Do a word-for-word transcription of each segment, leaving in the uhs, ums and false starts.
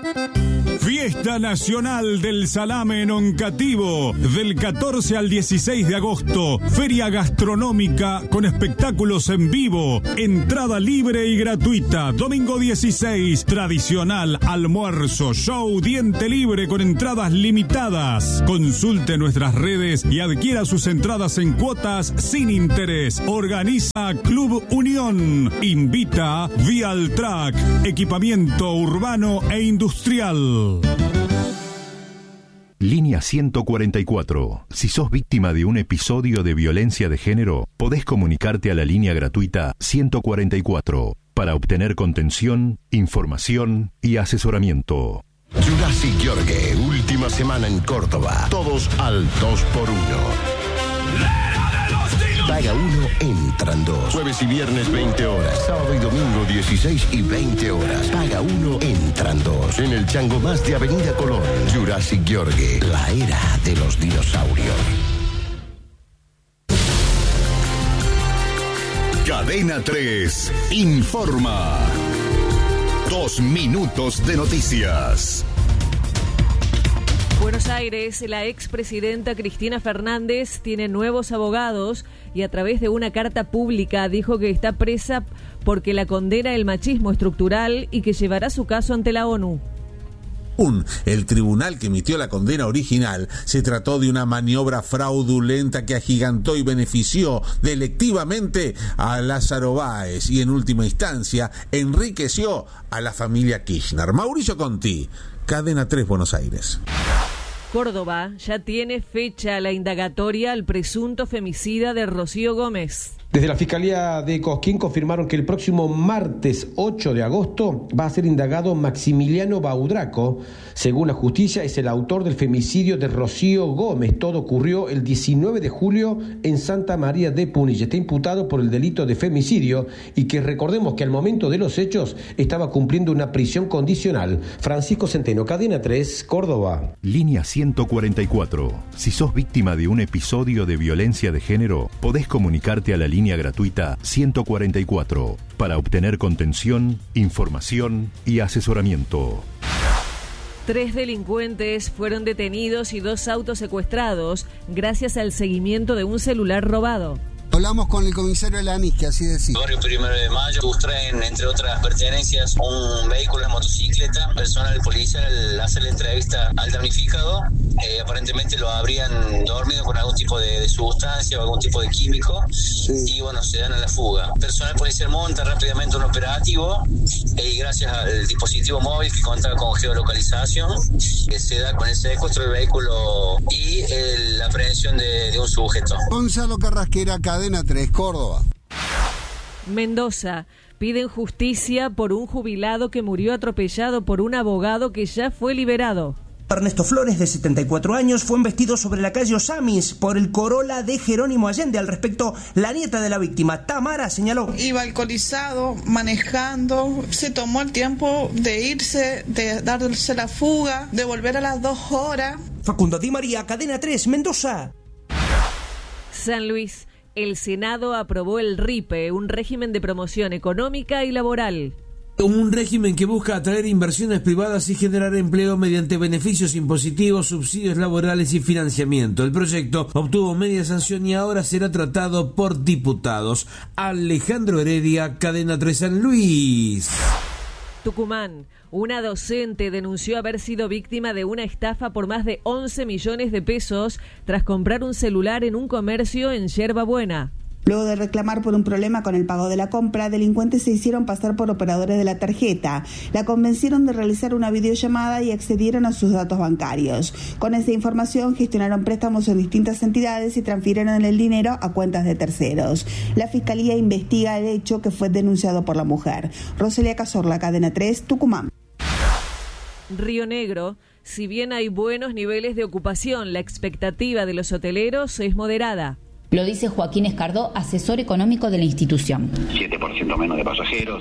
Fiesta Nacional del Salame en Oncativo, del catorce al dieciséis de agosto. Feria gastronómica con espectáculos en vivo. Entrada libre y gratuita. Domingo dieciséis, tradicional almuerzo, show, diente libre con entradas limitadas. Consulte nuestras redes y adquiera sus entradas en cuotas sin interés. Organiza Club Unión. Invita Vialtrack, equipamiento urbano e industrial. Línea ciento cuarenta y cuatro. Si sos víctima de un episodio de violencia de género, podés comunicarte a la línea gratuita ciento cuarenta y cuatro para obtener contención, información y asesoramiento. Jurassic Yorgue, última semana en Córdoba. Todos al dos por uno. Paga uno, entran dos. Jueves y viernes veinte horas. Sábado y domingo dieciséis y veinte horas. Paga uno, entran dos. En el Chango Más de Avenida Colón. Jurassic Yorgue, la era de los dinosaurios. Cadena tres informa. Dos minutos de noticias. Buenos Aires, la expresidenta Cristina Fernández tiene nuevos abogados y a través de una carta pública dijo que está presa porque la condena el machismo estructural y que llevará su caso ante la ONU. El tribunal que emitió la condena original se trató de una maniobra fraudulenta que agigantó y benefició delictivamente a Lázaro Báez y en última instancia enriqueció a la familia Kirchner. Mauricio Conti, Cadena tres, Buenos Aires. Córdoba ya tiene fecha la indagatoria al presunto femicida de Rocío Gómez. Desde la Fiscalía de Cosquín confirmaron que el próximo martes ocho de agosto va a ser indagado Maximiliano Baudraco. Según la justicia, es el autor del femicidio de Rocío Gómez. Todo ocurrió el diecinueve de julio en Santa María de Punilla. Está imputado por el delito de femicidio y que recordemos que al momento de los hechos estaba cumpliendo una prisión condicional. Francisco Centeno, Cadena tres, Córdoba. Línea ciento cuarenta y cuatro. Si sos víctima de un episodio de violencia de género, podés comunicarte a la línea gratuita ciento cuarenta y cuatro para obtener contención, información y asesoramiento. Tres delincuentes fueron detenidos y dos autos secuestrados gracias al seguimiento de un celular robado. Hablamos con el comisario Lanis, que así decía. Barrio Primero de Mayo sustraen, entre otras pertenencias, un vehículo de motocicleta. Personal policial al hacer la entrevista al damnificado, eh, aparentemente lo habrían dormido con algún tipo de, de sustancia o algún tipo de químico. Sí. Y bueno, se dan a la fuga. Personal policial monta rápidamente un operativo eh, y gracias al dispositivo móvil que contaba con geolocalización, eh, se da con el secuestro del vehículo y eh, la aprehensión de, de un sujeto. Gonzalo Carrasquera, Cadena tres, Córdoba. Mendoza. Piden justicia por un jubilado que murió atropellado por un abogado que ya fue liberado. Ernesto Flores, de setenta y cuatro años, fue embestido sobre la calle Osamis por el Corolla de Jerónimo Allende. Al respecto, la nieta de la víctima, Tamara, señaló: iba alcoholizado, manejando, se tomó el tiempo de irse, de darse la fuga, de volver a las dos horas. Facundo Di María, Cadena tres, Mendoza. San Luis. El Senado aprobó el R I P E, un régimen de promoción económica y laboral. Un régimen que busca atraer inversiones privadas y generar empleo mediante beneficios impositivos, subsidios laborales y financiamiento. El proyecto obtuvo media sanción y ahora será tratado por diputados. Alejandro Heredia, Cadena tres, San Luis. Tucumán. Una docente denunció haber sido víctima de una estafa por más de once millones de pesos tras comprar un celular en un comercio en Yerba Buena. Luego de reclamar por un problema con el pago de la compra, delincuentes se hicieron pasar por operadores de la tarjeta. La convencieron de realizar una videollamada y accedieron a sus datos bancarios. Con esa información gestionaron préstamos en distintas entidades y transfirieron el dinero a cuentas de terceros. La Fiscalía investiga el hecho, que fue denunciado por la mujer. Roselia Cazorla, Cadena tres, Tucumán. Río Negro. Si bien hay buenos niveles de ocupación, la expectativa de los hoteleros es moderada. Lo dice Joaquín Escardó, asesor económico de la institución. siete por ciento menos de pasajeros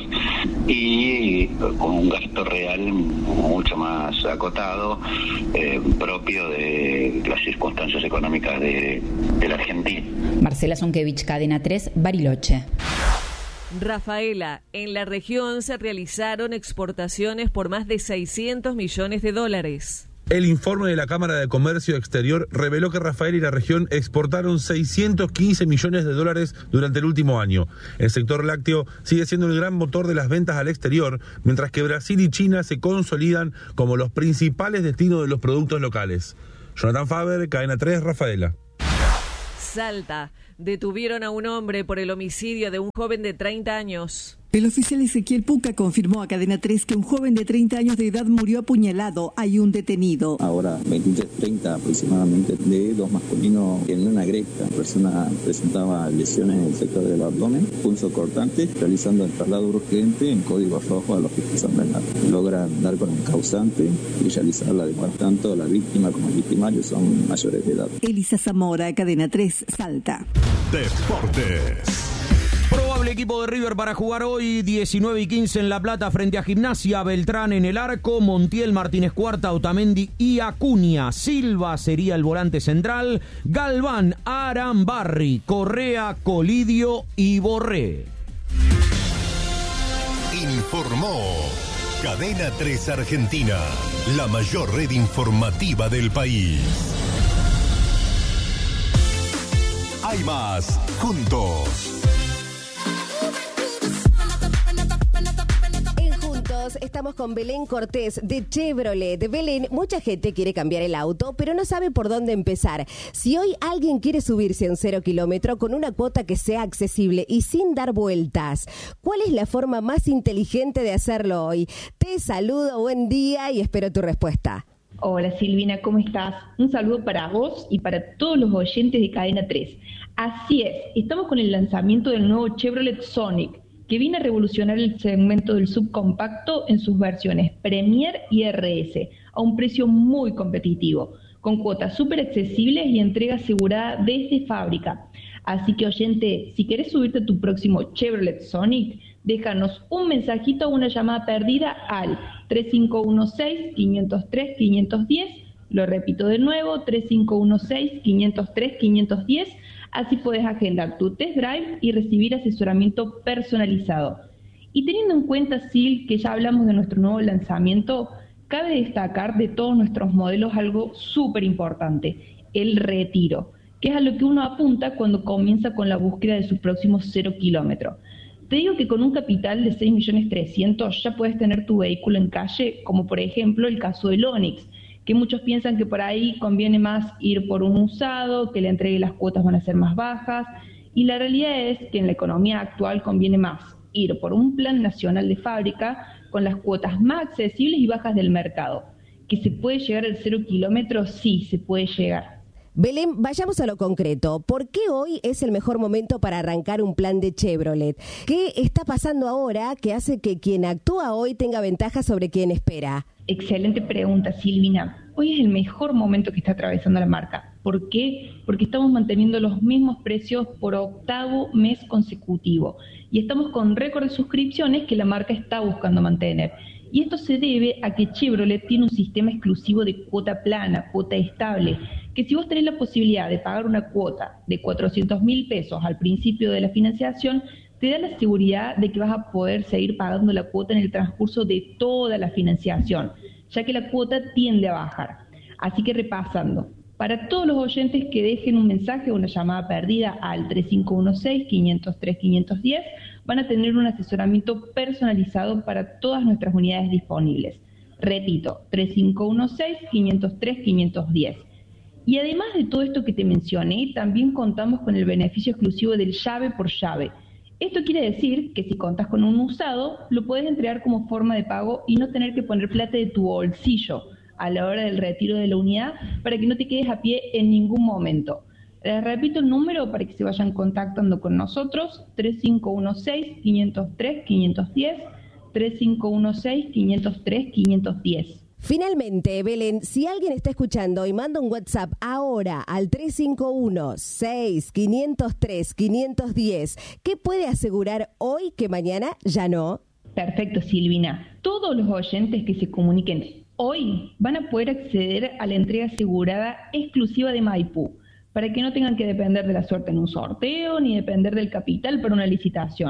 y con un gasto real mucho más acotado, eh, propio de las circunstancias económicas de, de la Argentina. Marcela Zonkevich, Cadena tres, Bariloche. Rafaela, en la región se realizaron exportaciones por más de seiscientos millones de dólares. El informe de la Cámara de Comercio Exterior reveló que Rafaela y la región exportaron seiscientos quince millones de dólares durante el último año. El sector lácteo sigue siendo el gran motor de las ventas al exterior, mientras que Brasil y China se consolidan como los principales destinos de los productos locales. Jonathan Faber, Cadena tres, Rafaela. Salta. Detuvieron a un hombre por el homicidio de un joven de treinta años. El oficial Ezequiel Puca confirmó a Cadena tres que un joven de treinta años de edad murió apuñalado. Hay un detenido. Ahora veintitrés treinta aproximadamente, de dos masculinos en una grieta. La persona presentaba lesiones en el sector del abdomen, punzo cortante, realizando el traslado urgente en código rojo al Hospital San Bernardo. Logran dar con el causante y realizar la demanda. Tanto la víctima como el victimario son mayores de edad. Elisa Zamora, Cadena tres, Salta. Deportes. Probable equipo de River para jugar hoy, diecinueve y quince en La Plata frente a Gimnasia. Beltrán en el arco, Montiel, Martínez Cuarta, Otamendi y Acuña. Silva sería el volante central, Galván, Arambarri, Correa, Colidio y Borré. Informó Cadena tres Argentina, la mayor red informativa del país. Hay más, juntos. Estamos con Belén Cortés de Chevrolet. Belén, mucha gente quiere cambiar el auto, pero no sabe por dónde empezar. Si hoy alguien quiere subirse a un cero kilómetro con una cuota que sea accesible y sin dar vueltas, ¿cuál es la forma más inteligente de hacerlo hoy? Te saludo, buen día y espero tu respuesta. Hola Silvina, ¿cómo estás? Un saludo para vos y para todos los oyentes de Cadena tres. Así es, estamos con el lanzamiento del nuevo Chevrolet Sonic, que viene a revolucionar el segmento del subcompacto en sus versiones Premier y R S, a un precio muy competitivo, con cuotas súper accesibles y entrega asegurada desde fábrica. Así que, oyente, si querés subirte a tu próximo Chevrolet Sonic, déjanos un mensajito o una llamada perdida al tres cinco uno seis, cinco cero tres, cinco uno cero. Lo repito de nuevo, tres cinco uno seis, cinco cero tres, cinco uno cero. Así puedes agendar tu test drive y recibir asesoramiento personalizado. Y teniendo en cuenta, Sil, que ya hablamos de nuestro nuevo lanzamiento, cabe destacar de todos nuestros modelos algo súper importante, el retiro, que es a lo que uno apunta cuando comienza con la búsqueda de su próximo cero kilómetro. Te digo que con un capital de seis millones trescientos ya puedes tener tu vehículo en calle, como por ejemplo el caso del Onix, que muchos piensan que por ahí conviene más ir por un usado, que le entregue las cuotas van a ser más bajas, y la realidad es que en la economía actual conviene más ir por un plan nacional de fábrica con las cuotas más accesibles y bajas del mercado. ¿Que se puede llegar al cero kilómetros? Sí, se puede llegar. Belén, vayamos a lo concreto. ¿Por qué hoy es el mejor momento para arrancar un plan de Chevrolet? ¿Qué está pasando ahora que hace que quien actúa hoy tenga ventaja sobre quien espera? Excelente pregunta, Silvina. Hoy es el mejor momento que está atravesando la marca. ¿Por qué? Porque estamos manteniendo los mismos precios por octavo mes consecutivo y estamos con récord de suscripciones que la marca está buscando mantener. Y esto se debe a que Chevrolet tiene un sistema exclusivo de cuota plana, cuota estable, que si vos tenés la posibilidad de pagar una cuota de cuatrocientos mil pesos al principio de la financiación, te da la seguridad de que vas a poder seguir pagando la cuota en el transcurso de toda la financiación, ya que la cuota tiende a bajar. Así que repasando, para todos los oyentes que dejen un mensaje o una llamada perdida al tres cinco uno seis, cinco cero tres, cinco uno cero, van a tener un asesoramiento personalizado para todas nuestras unidades disponibles. Repito, tres cinco uno seis, cinco cero tres, cinco uno cero. Y además de todo esto que te mencioné, también contamos con el beneficio exclusivo del llave por llave. Esto quiere decir que si contás con un usado, lo puedes entregar como forma de pago y no tener que poner plata de tu bolsillo a la hora del retiro de la unidad para que no te quedes a pie en ningún momento. Les repito el número para que se vayan contactando con nosotros, tres cinco uno seis, cinco cero tres, cinco uno cero, tres cinco uno seis, cinco cero tres, cinco uno cero. Finalmente, Belén, si alguien está escuchando y manda un WhatsApp ahora al tres cinco uno seis, cinco cero tres, cinco uno cero, ¿qué puede asegurar hoy que mañana ya no? Perfecto, Silvina. Todos los oyentes que se comuniquen hoy van a poder acceder a la entrega asegurada exclusiva de Maipú, para que no tengan que depender de la suerte en un sorteo ni depender del capital para una licitación.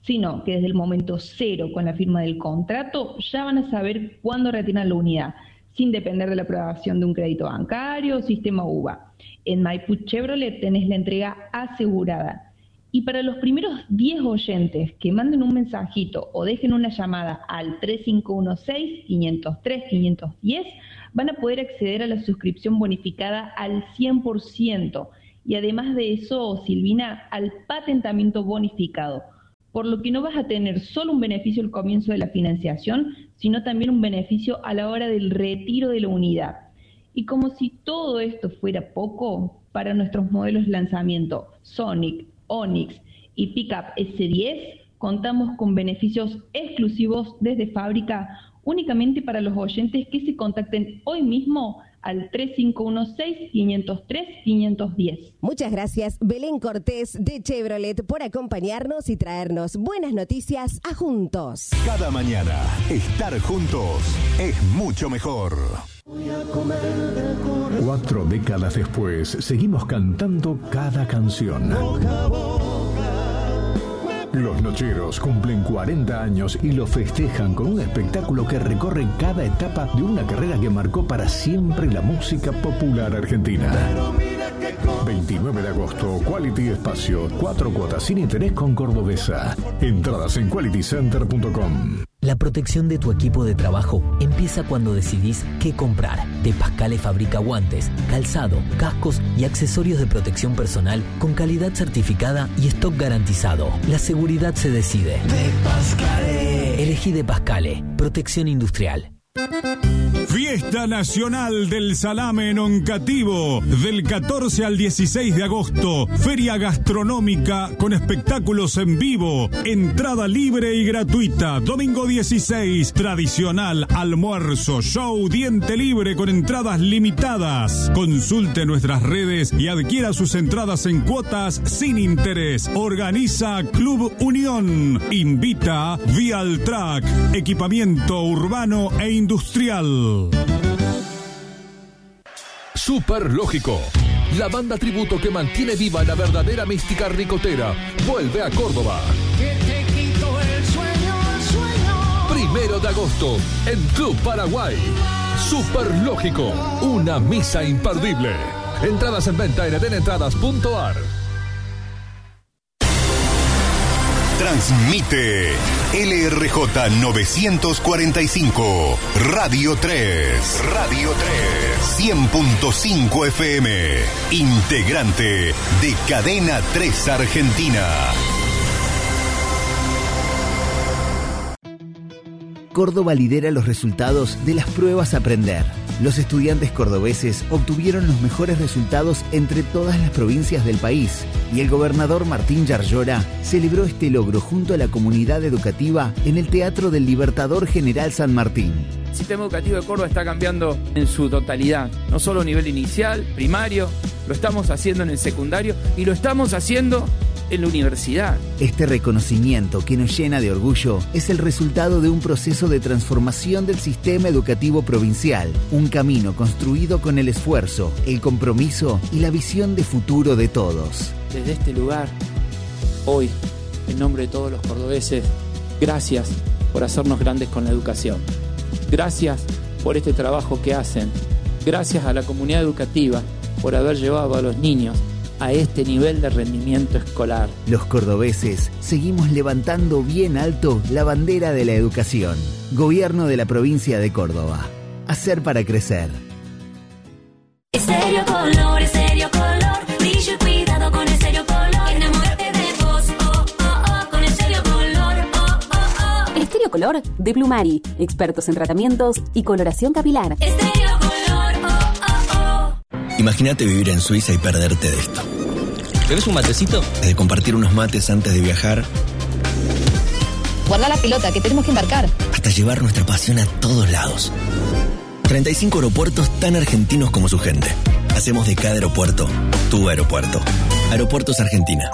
sino que desde el momento cero con la firma del contrato ya van a saber cuándo retiran la unidad, sin depender de la aprobación de un crédito bancario o sistema U V A. En Maipú Chevrolet tenés la entrega asegurada. Y para los primeros diez oyentes que manden un mensajito o dejen una llamada al tres cinco uno seis, cinco cero tres, cinco uno cero, van a poder acceder a la suscripción bonificada al cien por ciento. Y además de eso, Silvina, al patentamiento bonificado. Por lo que no vas a tener solo un beneficio al comienzo de la financiación, sino también un beneficio a la hora del retiro de la unidad. Y como si todo esto fuera poco, para nuestros modelos de lanzamiento Sonic, Onix y Pickup ese diez, contamos con beneficios exclusivos desde fábrica únicamente para los oyentes que se contacten hoy mismo al tres cinco uno seis, cinco cero tres, cinco uno cero. Muchas gracias, Belén Cortés de Chevrolet, por acompañarnos y traernos buenas noticias a Juntos. Cada mañana, estar juntos es mucho mejor. Cuatro décadas después, seguimos cantando cada canción. Los Nocheros cumplen cuarenta años y lo festejan con un espectáculo que recorre cada etapa de una carrera que marcó para siempre la música popular argentina. veintinueve de agosto, Quality Espacio, cuatro cuotas sin interés con Cordobesa. Entradas en quality center punto com. La protección de tu equipo de trabajo empieza cuando decidís qué comprar. De Pascale fabrica guantes, calzado, cascos y accesorios de protección personal con calidad certificada y stock garantizado. La seguridad se decide. De Pascale. Elegí De Pascale. Protección industrial. Fiesta Nacional del Salame en Oncativo, del catorce al dieciséis de agosto. Feria gastronómica con espectáculos en vivo. Entrada libre y gratuita. Domingo dieciséis, tradicional almuerzo, show, diente libre con entradas limitadas. Consulte nuestras redes y adquiera sus entradas en cuotas sin interés. Organiza Club Unión. Invita Vialtrack, equipamiento urbano e industrial. Super Lógico, la banda tributo que mantiene viva la verdadera mística ricotera, vuelve a Córdoba. Primero de agosto, en Club Paraguay. Super Lógico, una misa imperdible. Entradas en venta en edenentradas punto ar. Transmite L R J novecientos cuarenta y cinco, Radio tres. Radio tres. cien punto cinco F M. Integrante de Cadena tres Argentina. Córdoba lidera los resultados de las pruebas Aprender. Los estudiantes cordobeses obtuvieron los mejores resultados entre todas las provincias del país y el gobernador Martín Yarlora celebró este logro junto a la comunidad educativa en el Teatro del Libertador General San Martín. El sistema educativo de Córdoba está cambiando en su totalidad, no solo a nivel inicial, primario, lo estamos haciendo en el secundario y lo estamos haciendo en la universidad. Este reconocimiento que nos llena de orgullo es el resultado de un proceso de transformación del sistema educativo provincial, un camino construido con el esfuerzo, el compromiso y la visión de futuro de todos. Desde este lugar, hoy, en nombre de todos los cordobeses, gracias por hacernos grandes con la educación. Gracias por este trabajo que hacen. Gracias a la comunidad educativa por haber llevado a los niños a este nivel de rendimiento escolar. Los cordobeses seguimos levantando bien alto la bandera de la educación. Gobierno de la provincia de Córdoba. Hacer para crecer. Estéreo Color, Estéreo Color, brillo y cuidado con Estéreo Color. Enamórate de vos, oh, oh, oh, con Estéreo Color, oh, oh, oh. Estéreo Color de Plumari, expertos en tratamientos y coloración capilar. Estéreo Color, oh, oh, oh. Imagínate vivir en Suiza y perderte de esto. ¿Querés un matecito? De compartir unos mates antes de viajar. Guarda la pelota, que tenemos que embarcar. Hasta llevar nuestra pasión a todos lados. treinta y cinco aeropuertos tan argentinos como su gente. Hacemos de cada aeropuerto tu aeropuerto. Aeropuertos Argentina.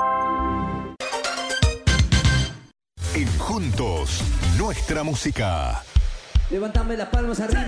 En Juntos, nuestra música. Levantame las palmas arriba.